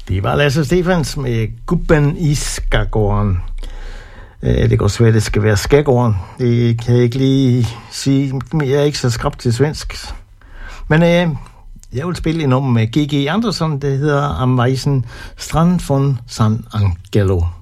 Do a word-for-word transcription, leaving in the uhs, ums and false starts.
Det var Lasse Stefans med Gubben i Skagården. Det går svært, det skal være Skagården. Det kan jeg ikke lige sige. Jeg er ikke så skrabt til svensk. Men øh, jeg vil spille en nummer med G G Andersson. Det hedder Am Weißen Strand von San Angelo.